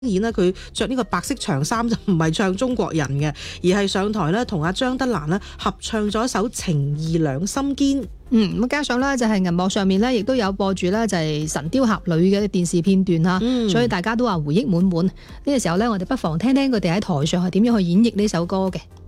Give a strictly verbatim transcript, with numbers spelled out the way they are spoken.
然咧佢着呢個白色長衫就唔係唱中國人嘅，而係上台咧同阿張德蘭咧合唱咗一首《情義兩心堅》。 嗯，咁加上咧就係銀幕上面咧，亦都有播住咧就係《神雕俠侶》嘅電視片段啦，嗯、所以大家都話回憶滿滿。呢、這個時候咧，我哋不妨聽聽佢哋喺台上係點樣去演繹呢首歌嘅。